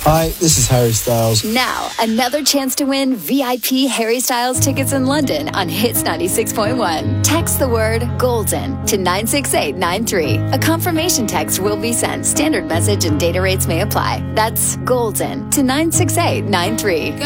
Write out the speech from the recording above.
Hi, this is Harry Styles. Now, another chance to win VIP Harry Styles tickets in London on Hits 96.1. Text the word GOLDEN to 96893. A confirmation text will be sent. Standard message and data rates may apply. That's GOLDEN to 96893.